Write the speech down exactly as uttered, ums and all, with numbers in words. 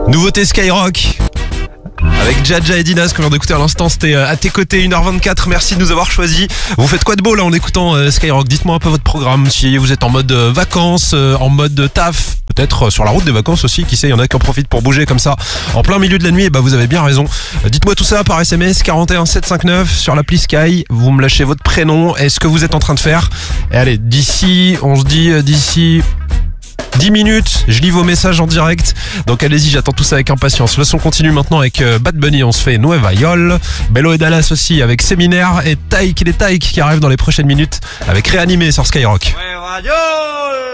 Nouveauté Skyrock avec Jaja et Dinas qu'on vient d'écouter à l'instant, c'était à tes côtés, une heure vingt-quatre, merci de nous avoir choisis. Vous faites quoi de beau là en écoutant euh, Skyrock? Dites-moi un peu votre programme, si vous êtes en mode euh, vacances, euh, en mode taf, peut-être euh, sur la route des vacances aussi, qui sait, il y en a qui en profitent pour bouger comme ça en plein milieu de la nuit, et bah vous avez bien raison. Euh, dites-moi tout ça par S M S quarante et un sept cent cinquante-neuf sur l'appli Sky, vous me lâchez votre prénom et ce que vous êtes en train de faire. Et allez, d'ici, on se dit euh, d'ici dix minutes, je lis vos messages en direct. Donc allez-y, j'attends tout ça avec impatience. Le son continue maintenant avec euh, Bad Bunny, on se fait Nueva Yol. Bello et Dallas aussi avec Séminaire. Et Taïk, les Taïk qui arrivent dans les prochaines minutes avec Réanimé sur Skyrock.